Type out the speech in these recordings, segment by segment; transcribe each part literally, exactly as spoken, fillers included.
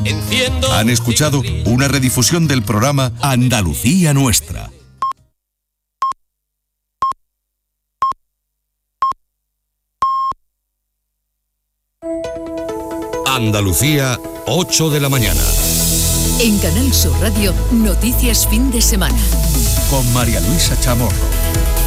Enciendo. Han escuchado una redifusión del programa Andalucía Nuestra. Andalucía, ocho de la mañana. En Canal Sur Radio, Noticias Fin de Semana. Con María Luisa Chamorro.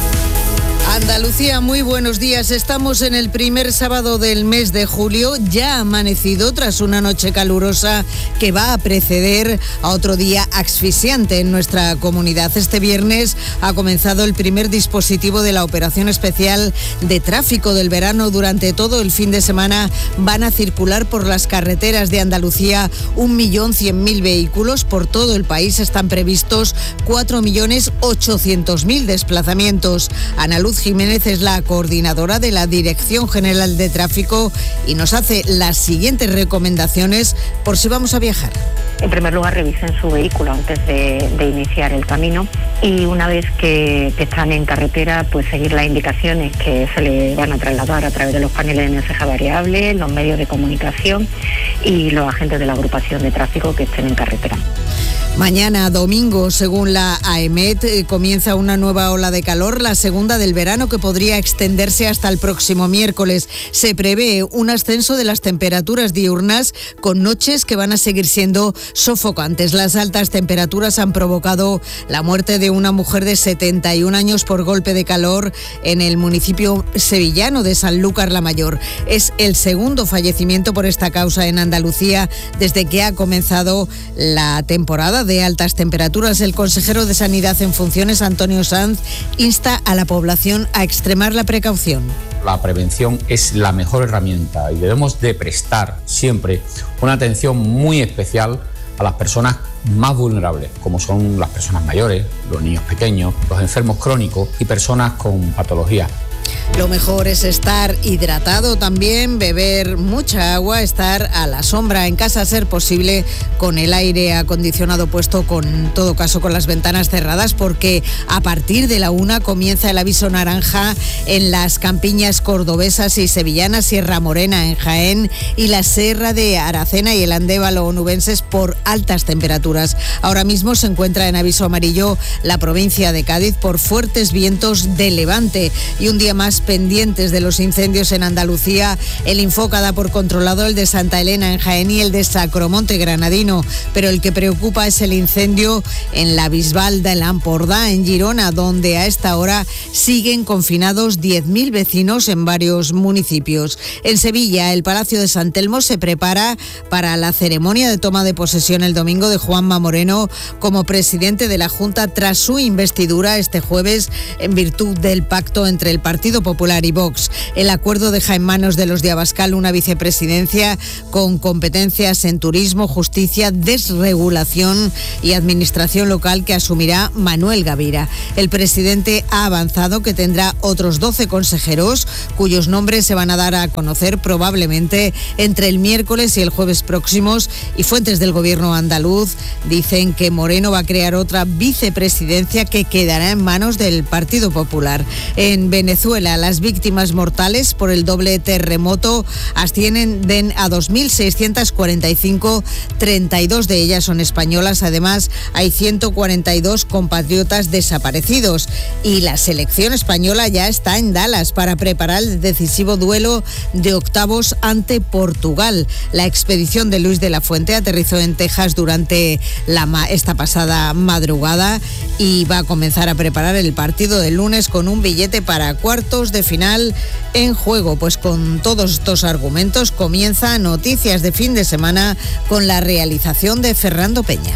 Andalucía, muy buenos días. Estamos en el primer sábado del mes de julio. Ya ha amanecido tras una noche calurosa que va a preceder a otro día asfixiante en nuestra comunidad. Este viernes ha comenzado el primer dispositivo de la operación especial de tráfico del verano. Durante todo el fin de semana van a circular por las carreteras de Andalucía un millón cien mil vehículos. Por todo el país están previstos cuatro millones ochocientos mil desplazamientos. Ana Luz Jiménez es la coordinadora de la Dirección General de Tráfico y nos hace las siguientes recomendaciones por si vamos a viajar. En primer lugar, revisen su vehículo antes de, de iniciar el camino y una vez que, que están en carretera, pues seguir las indicaciones que se le van a trasladar a través de los paneles de mensaje variable, los medios de comunicación y los agentes de la agrupación de tráfico que estén en carretera. Mañana, domingo, según la AEMET, eh, comienza una nueva ola de calor, la segunda del verano, que podría extenderse hasta el próximo miércoles. Se prevé un ascenso de las temperaturas diurnas con noches que van a seguir siendo sofocantes. Las altas temperaturas han provocado la muerte de una mujer de setenta y un años por golpe de calor en el municipio sevillano de Sanlúcar la Mayor. Es el segundo fallecimiento por esta causa en Andalucía desde que ha comenzado la temporada de altas temperaturas. El consejero de Sanidad en funciones, Antonio Sanz, insta a la población a extremar la precaución. La prevención es la mejor herramienta y debemos de prestar siempre una atención muy especial a las personas más vulnerables, como son las personas mayores, los niños pequeños, los enfermos crónicos y personas con patologías. Lo mejor es estar hidratado también, beber mucha agua, estar a la sombra en casa, a ser posible con el aire acondicionado puesto, con en todo caso con las ventanas cerradas, porque a partir de la una comienza el aviso naranja en las campiñas cordobesas y sevillanas, Sierra Morena en Jaén y la Serra de Aracena y el Andévalo onubenses por altas temperaturas. Ahora mismo se encuentra en aviso amarillo la provincia de Cádiz por fuertes vientos de levante y un día más pendientes de los incendios en Andalucía. El Infoca da por controlado el de Santa Elena en Jaén y el de Sacromonte Granadino, pero el que preocupa es el incendio en la Bisbal de Lampordà en Girona, donde a esta hora siguen confinados diez mil vecinos en varios municipios. En Sevilla, el Palacio de San Telmo se prepara para la ceremonia de toma de posesión el domingo de Juanma Moreno como presidente de la Junta tras su investidura este jueves en virtud del pacto entre el Partido Popular y Vox. El acuerdo deja en manos de los de Abascal una vicepresidencia con competencias en turismo, justicia, desregulación y administración local que asumirá Manuel Gavira. El presidente ha avanzado que tendrá otros doce consejeros cuyos nombres se van a dar a conocer probablemente entre el miércoles y el jueves próximos, y fuentes del gobierno andaluz dicen que Moreno va a crear otra vicepresidencia que quedará en manos del Partido Popular. En Venezuela, las víctimas mortales por el doble terremoto ascienden a dos mil seiscientas cuarenta y cinco, treinta y dos de ellas son españolas. Además, hay ciento cuarenta y dos compatriotas desaparecidos y la selección española ya está en Dallas para preparar el decisivo duelo de octavos ante Portugal. La expedición de Luis de la Fuente aterrizó en Texas durante la ma- esta pasada madrugada y va a comenzar a preparar el partido del lunes con un billete para cuartos de final en juego. Pues con todos estos argumentos comienza Noticias de Fin de Semana con la realización de Fernando Peña.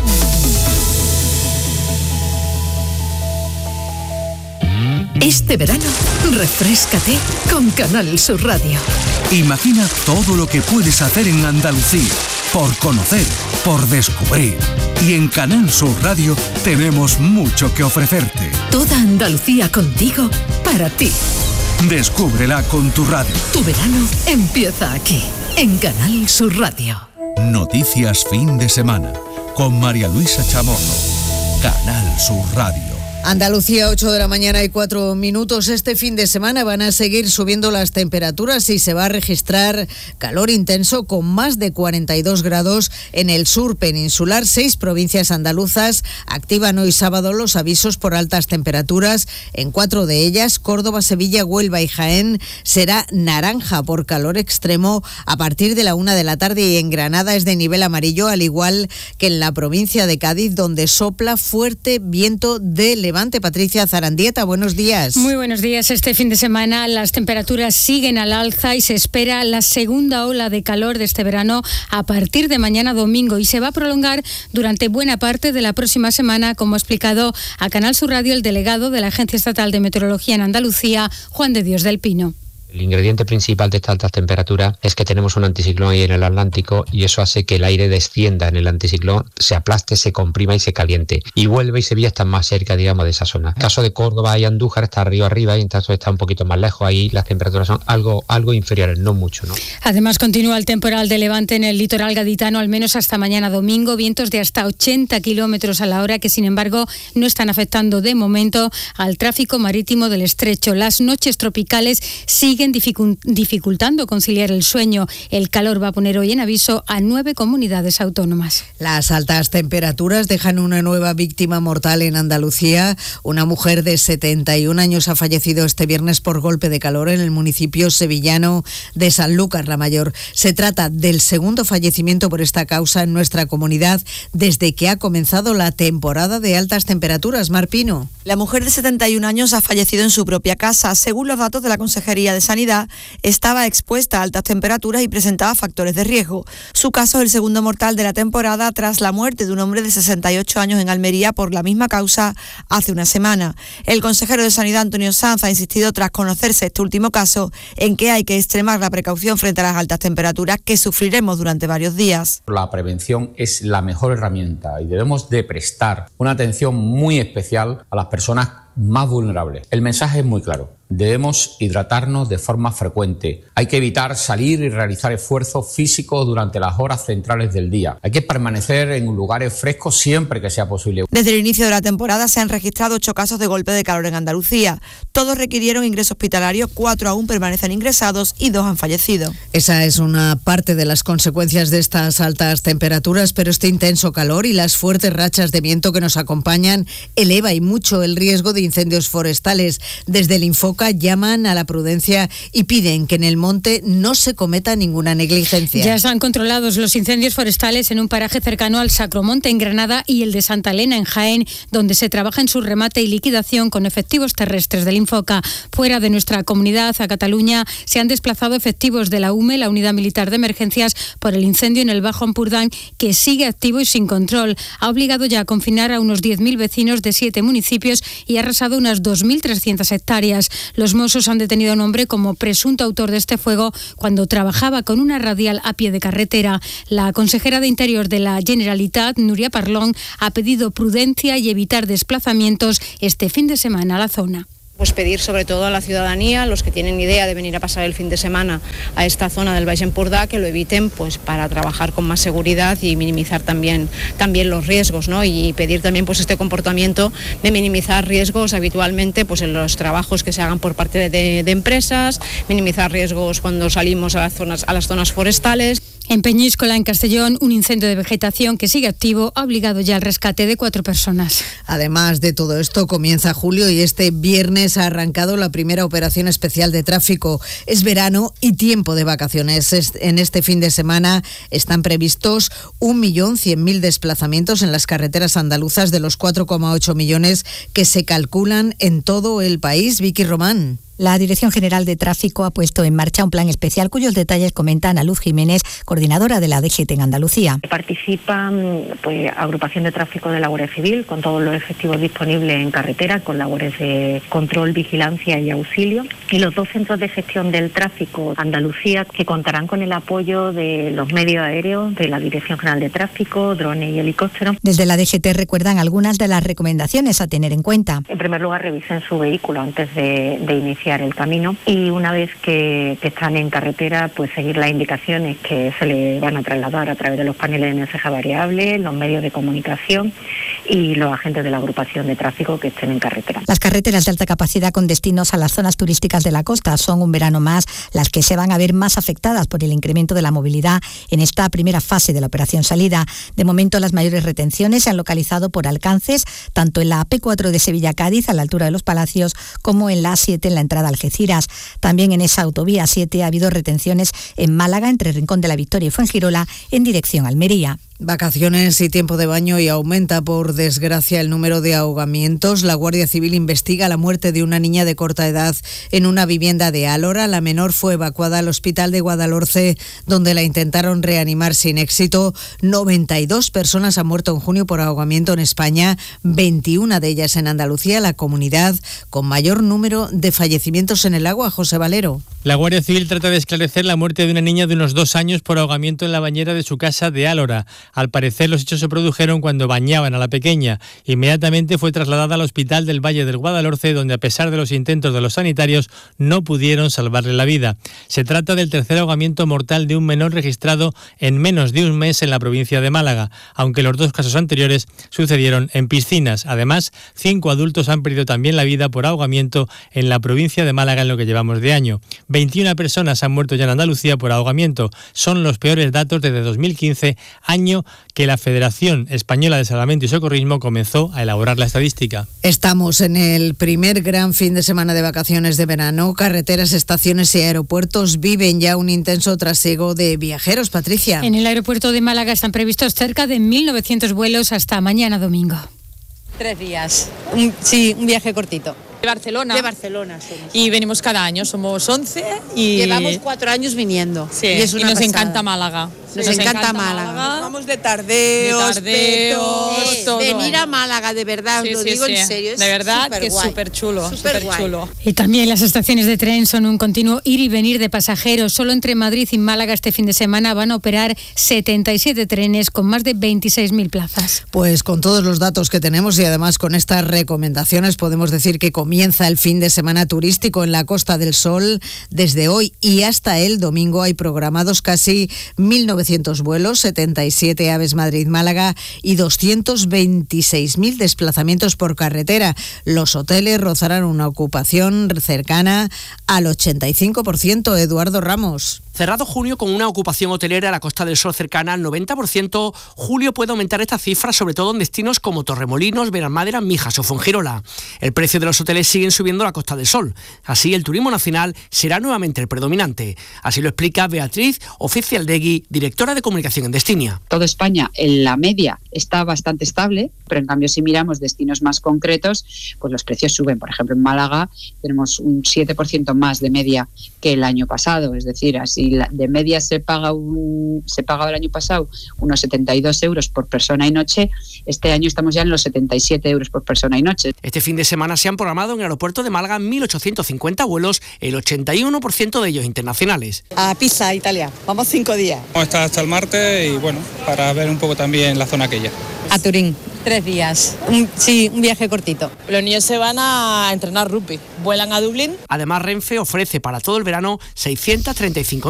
Este verano, refréscate con Canal Sur Radio. Imagina todo lo que puedes hacer en Andalucía, por conocer, por descubrir. Y en Canal Sur Radio tenemos mucho que ofrecerte. Toda Andalucía contigo, para ti. Descúbrela con tu radio. Tu verano empieza aquí, en Canal Sur Radio. Noticias Fin de Semana, con María Luisa Chamorro. Canal Sur Radio. Andalucía, ocho de la mañana y cuatro minutos. Este fin de semana van a seguir subiendo las temperaturas y se va a registrar calor intenso con más de cuarenta y dos grados en el sur peninsular. Seis provincias andaluzas activan hoy sábado los avisos por altas temperaturas. En cuatro de ellas, Córdoba, Sevilla, Huelva y Jaén, será naranja por calor extremo a partir de la una de la tarde, y en Granada es de nivel amarillo, al igual que en la provincia de Cádiz, donde sopla fuerte viento de levante. Patricia Zarandieta, buenos días. Muy buenos días. Este fin de semana las temperaturas siguen al alza y se espera la segunda ola de calor de este verano a partir de mañana domingo, y se va a prolongar durante buena parte de la próxima semana, como ha explicado a Canal Sur Radio el delegado de la Agencia Estatal de Meteorología en Andalucía, Juan de Dios del Pino. El ingrediente principal de estas altas temperaturas es que tenemos un anticiclón ahí en el Atlántico, y eso hace que el aire descienda en el anticiclón, se aplaste, se comprima y se caliente. Y Huelva y Sevilla están más cerca, digamos, de esa zona. En el caso de Córdoba y Andújar está arriba arriba, y en caso está un poquito más lejos, ahí las temperaturas son algo, algo inferiores, no mucho, ¿no? Además, continúa el temporal de levante en el litoral gaditano, al menos hasta mañana domingo, vientos de hasta ochenta kilómetros a la hora, que sin embargo no están afectando de momento al tráfico marítimo del estrecho. Las noches tropicales siguen siguen dificultando conciliar el sueño. El calor va a poner hoy en aviso a nueve comunidades autónomas. Las altas temperaturas dejan una nueva víctima mortal en Andalucía. Una mujer de setenta y un años ha fallecido este viernes por golpe de calor en el municipio sevillano de Sanlúcar la Mayor. Se trata del segundo fallecimiento por esta causa en nuestra comunidad desde que ha comenzado la temporada de altas temperaturas. Mar Pino. La mujer de setenta y un años ha fallecido en su propia casa. Según los datos de la Consejería de Sanidad, estaba expuesta a altas temperaturas y presentaba factores de riesgo. Su caso es el segundo mortal de la temporada tras la muerte de un hombre de sesenta y ocho años en Almería por la misma causa hace una semana. El consejero de Sanidad, Antonio Sanz, ha insistido, tras conocerse este último caso, en que hay que extremar la precaución frente a las altas temperaturas que sufriremos durante varios días. La prevención es la mejor herramienta y debemos de prestar una atención muy especial a las personas más vulnerables. El mensaje es muy claro. Debemos hidratarnos de forma frecuente. Hay que evitar salir y realizar esfuerzos físicos durante las horas centrales del día. Hay que permanecer en lugares frescos siempre que sea posible. Desde el inicio de la temporada se han registrado ocho casos de golpe de calor en Andalucía. Todos requirieron ingreso hospitalario, cuatro aún permanecen ingresados y dos han fallecido. Esa es una parte de las consecuencias de estas altas temperaturas, pero este intenso calor y las fuertes rachas de viento que nos acompañan eleva y mucho el riesgo de incendios forestales. Desde el Infoca llaman a la prudencia y piden que en el monte no se cometa ninguna negligencia. Ya están controlados los incendios forestales en un paraje cercano al Sacromonte en Granada y el de Santa Elena en Jaén, donde se trabaja en su remate y liquidación con efectivos terrestres del Infoca. Fuera de nuestra comunidad, a Cataluña, se han desplazado efectivos de la U M E, la Unidad Militar de Emergencias, por el incendio en el Bajo Ampurdán, que sigue activo y sin control. Ha obligado ya a confinar a unos diez mil vecinos de siete municipios y ha arrasado unas dos mil trescientas hectáreas. Los Mossos han detenido a un hombre como presunto autor de este fuego cuando trabajaba con una radial a pie de carretera. La consejera de Interior de la Generalitat, Núria Parlon, ha pedido prudencia y evitar desplazamientos este fin de semana a la zona. Pues pedir sobre todo a la ciudadanía, los que tienen idea de venir a pasar el fin de semana a esta zona del Baix Empordà, que lo eviten, pues para trabajar con más seguridad y minimizar también, también los riesgos, ¿no? Y pedir también pues este comportamiento de minimizar riesgos habitualmente pues en los trabajos que se hagan por parte de, de empresas, minimizar riesgos cuando salimos a las zonas, a las zonas forestales. En Peñíscola, en Castellón, un incendio de vegetación que sigue activo ha obligado ya al rescate de cuatro personas. Además de todo esto, comienza julio y este viernes ha arrancado la primera operación especial de tráfico. Es verano y tiempo de vacaciones. En este fin de semana están previstos un millón cien mil desplazamientos en las carreteras andaluzas de los cuatro coma ocho millones que se calculan en todo el país. Vicky Román. La Dirección General de Tráfico ha puesto en marcha un plan especial cuyos detalles comenta Ana Luz Jiménez, coordinadora de la D G T en Andalucía. Participan pues, agrupación de tráfico de la Guardia Civil con todos los efectivos disponibles en carretera, con labores de control, vigilancia y auxilio. Y los dos centros de gestión del tráfico Andalucía, que contarán con el apoyo de los medios aéreos, de la Dirección General de Tráfico, drones y helicópteros. Desde la D G T recuerdan algunas de las recomendaciones a tener en cuenta. En primer lugar, revisen su vehículo antes de, de iniciar iniciar el camino, y una vez que, que están en carretera, pues seguir las indicaciones que se le van a trasladar a través de los paneles de mensaje variable, los medios de comunicación y los agentes de la agrupación de tráfico que estén en carretera. Las carreteras de alta capacidad con destinos a las zonas turísticas de la costa son un verano más las que se van a ver más afectadas por el incremento de la movilidad en esta primera fase de la operación salida. De momento, las mayores retenciones se han localizado por alcances tanto en la A P cuatro de Sevilla-Cádiz a la altura de los Palacios como en la A siete en la entrada a Algeciras. También en esa autovía siete ha habido retenciones en Málaga entre Rincón de la Victoria y Fuengirola en dirección a Almería. Vacaciones y tiempo de baño, y aumenta por desgracia el número de ahogamientos. La Guardia Civil investiga la muerte de una niña de corta edad en una vivienda de Álora. La menor fue evacuada al hospital de Guadalhorce, donde la intentaron reanimar sin éxito. noventa y dos personas han muerto en junio por ahogamiento en España, veintiuna de ellas en Andalucía, la comunidad con mayor número de fallecimientos en el agua. José Valero. La Guardia Civil trata de esclarecer la muerte de una niña de unos dos años por ahogamiento en la bañera de su casa de Álora. Al parecer, los hechos se produjeron cuando bañaban a la pequeña. Inmediatamente fue trasladada al hospital del Valle del Guadalhorce, donde a pesar de los intentos de los sanitarios no pudieron salvarle la vida. Se trata del tercer ahogamiento mortal de un menor registrado en menos de un mes en la provincia de Málaga, aunque los dos casos anteriores sucedieron en piscinas. Además, cinco adultos han perdido también la vida por ahogamiento en la provincia de Málaga en lo que llevamos de año. veintiuna personas han muerto ya en Andalucía por ahogamiento. Son los peores datos desde dos mil quince, año que la Federación Española de Salvamento y Socorrismo comenzó a elaborar la estadística. Estamos en el primer gran fin de semana de vacaciones de verano. Carreteras, estaciones y aeropuertos viven ya un intenso trasiego de viajeros. Patricia. En el aeropuerto de Málaga están previstos cerca de mil novecientos vuelos hasta mañana domingo. Tres días, un, sí, un viaje cortito. De Barcelona. De Barcelona somos. Y venimos cada año, somos once y... Llevamos cuatro años viniendo. Sí, y, es una y nos pasada. encanta Málaga. Nos, nos encanta, encanta Málaga. Málaga. Vamos de tardeos, de tardeos petos, todo. Venir a Málaga, de verdad, sí, os lo sí, digo sí. en serio. Es de verdad super que es guay. súper chulo, súper chulo. Y también las estaciones de tren son un continuo ir y venir de pasajeros. Solo entre Madrid y Málaga este fin de semana van a operar setenta y siete trenes con más de veintiséis mil plazas. Pues con todos los datos que tenemos y además con estas recomendaciones podemos decir que comienza el fin de semana turístico en la Costa del Sol. Desde hoy y hasta el domingo hay programados casi mil novecientos vuelos, setenta y siete Aves Madrid-Málaga y doscientos veintiséis mil desplazamientos por carretera. Los hoteles rozarán una ocupación cercana al ochenta y cinco por ciento. Eduardo Ramos. Cerrado junio con una ocupación hotelera a la Costa del Sol cercana al noventa por ciento, julio puede aumentar esta cifra, sobre todo en destinos como Torremolinos, Benalmádena, Mijas o Fuengirola. El precio de los hoteles siguen subiendo a la Costa del Sol. Así, el turismo nacional será nuevamente el predominante. Así lo explica Beatriz Oficialdegui, directora de comunicación en Destinia. Toda España, en la media, está bastante estable, pero en cambio si miramos destinos más concretos, pues los precios suben. Por ejemplo, en Málaga tenemos un siete por ciento más de media que el año pasado, es decir, así de media se paga un, se pagaba el año pasado unos setenta y dos euros por persona y noche, este año estamos ya en los setenta y siete euros por persona y noche. Este fin de semana se han programado en el aeropuerto de Málaga mil ochocientos cincuenta vuelos, el ochenta y uno por ciento de ellos internacionales. A Pisa, Italia, vamos cinco días. Vamos a estar hasta el martes y bueno, para ver un poco también la zona aquella. A Turín. Tres días, un, sí, un viaje cortito. Los niños se van a entrenar rugby, vuelan a Dublín. Además, Renfe ofrece para todo el verano seiscientas treinta y cinco